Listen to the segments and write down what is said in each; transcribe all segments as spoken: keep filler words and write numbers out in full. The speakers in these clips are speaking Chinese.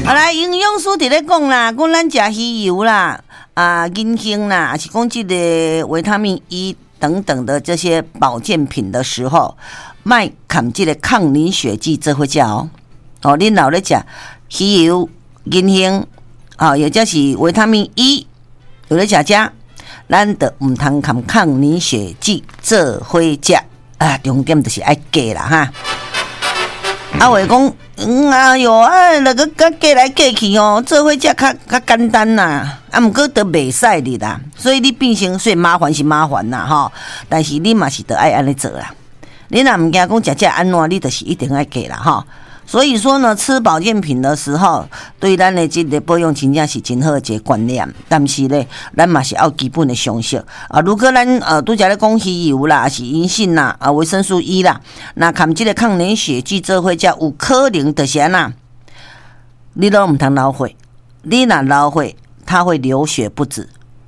好来，营养师伫咧讲啦，讲咱食鱼油啦、啊银杏啦，还是讲这个维他命 E 等等的这些保健品的时候，卖砍这个抗凝血剂，这会叫哦。哦，恁老咧食鱼油、银杏，哦，或者是维他命 E， 有咧食食，咱就唔通砍抗凝血剂，这会食啊。重点就是爱加啦哈。啊，话讲，嗯，哎哟，啊，那个甲加来加去哦，做伙食较较简单啦，啊，毋过都袂使哩啦，所以你变成虽然麻烦是麻烦啦吼，但是你嘛是得爱安尼做啦。你若毋惊讲食食安怎，你就是一定爱加啦吼。所以说呢，吃保健品的时候，对咱的这个保养真正是真好的一个观念。但是呢，咱嘛是要基本的常识啊。如果咱呃拄则咧讲鱼油啦，还是银杏啦，啊维生素 E 啦，那含这个抗凝血剂做伙才有可能就是安那，你都唔通老血，你若老血，它会流血不止。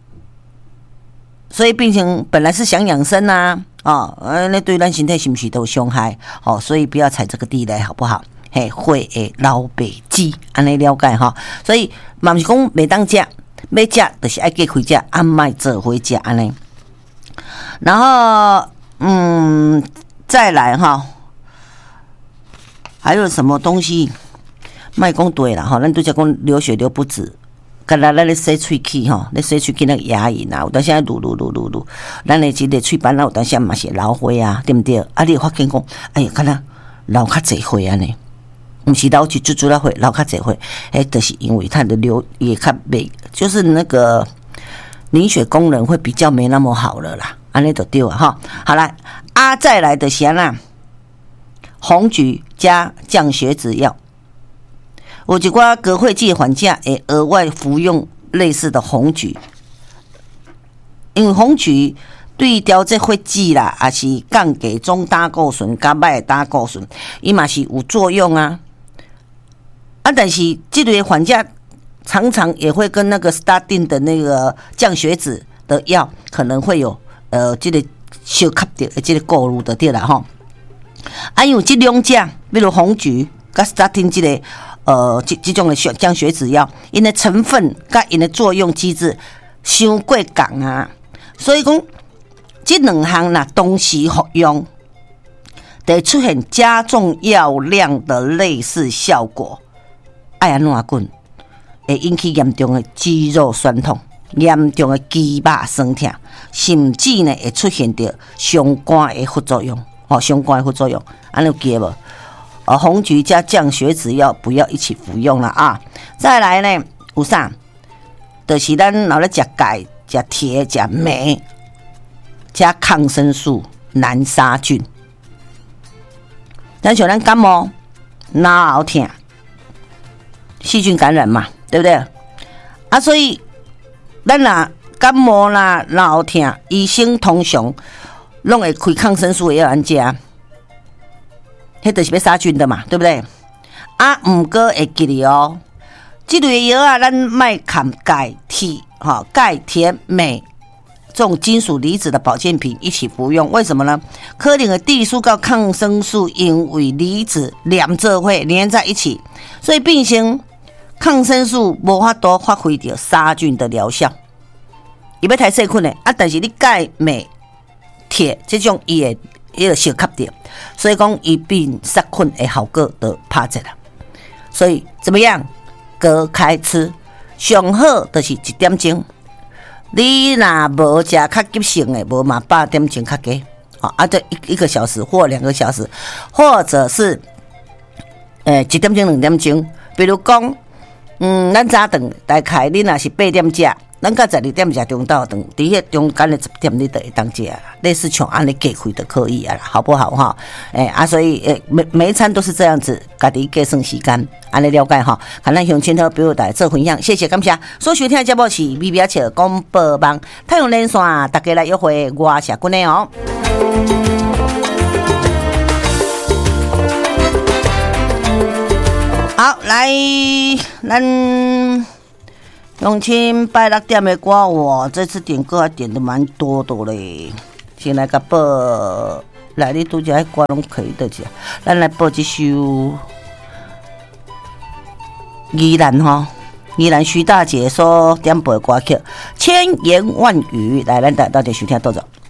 所以变成本来是想养生啊，哦，呃，那对咱身体是不是都有伤害？哦，所以不要踩这个地雷，好不好？嘿，会诶老白鸡，安尼了解哈。所以嘛毋是讲袂当食，要食就是爱加开食，按卖做伙食安尼。然后嗯，再来哈，还有什么东西？卖讲对啦哈，咱拄则讲流血流不止。干啦，咱咧洗喙齿吼，咧洗喙齿那个牙龈啊，有当时啊噜噜噜噜噜，咱的这个喙板啊，有当时嘛是老花啊，对不对？啊，你发现讲，哎呀，干啦老较侪血安尼，毋是老去煮煮了血，老较侪血，哎，就是因为它的流也较没，就是那个凝血功能会比较没那么好了啦，安尼就对了哈。好啦，啊，再来的是啊，红菊加降血脂药。有一寡高血脂的患者会额外服用类似的红菊，因为红菊对调节血脂啦，也是降低中胆固醇、甲歹的胆固醇，伊嘛是有作用啊。啊，但是这类患者常常也会跟那个 statin 的那个降血脂的药可能会有呃这个相克的这个顾虑的对啦吼。啊，因为这两者，比如红菊甲 statin 这个。呃，这这种的血降血脂药，因的成分甲因的作用机制伤过共啊，所以讲这两项呐同时服用，得出现加重药量的类似效果。爱安怎讲？会引起严重的肌肉酸痛、严重的肌肉酸痛，甚至呢会出现着相关的副作用。哦，相关的副作用，安尼有记无？呃，红菊加降血脂药不要一起服用了啊！再来呢，有啥？就是咱老咧食钙、食铁、食镁，加抗生素、难杀菌。咱像咱感冒、脑痛、细菌感染嘛，对不对？啊，所以咱若感冒啦、脑痛，医生通常拢会开抗生素的药咱食。迄就是要杀菌的嘛，对不对？啊，毋过会记哩哦，这类药啊，咱卖含钙、铁、哈、钙、铁、镁这种金属离子的保健品一起服用，为什么呢？可能的地素跟抗生素因为离子连做伙连在一起，所以变成抗生素无法度发挥到杀菌的疗效。伊要太细菌的啊，但是你钙、镁、铁这种伊会。伊就相克掉，所以讲伊变杀菌的效果就拍者了。所以怎么样？隔开吃，上好就是一点钟。你若无食较急性的，无嘛八点钟较加。哦，啊，这一一个小时或两个小时，或者是诶、呃、一点钟两点钟。比如讲，嗯，咱早顿大概你若是八点食。咱到十二点食中昼顿，伫迄中间的十点你就会当食啦，类似像安尼计开就可以啊，好不好哈？诶、欸、啊，所以诶、欸、每每一餐都是这样子，家己计算时间，安尼了解哈。看咱向前头表达做分享，谢谢感谢。所收听的节目是微微笑广播网太阳连线，大家来约会，我是君的哦。好，来咱。永清拜六点的歌，我这次点歌还点的蛮多的嘞。先来个播，来你拄只迄歌拢可以的只，咱来播一首宜兰吼，宜兰徐大姐所点播的歌曲《千言万语》，来，咱大大家收听到着。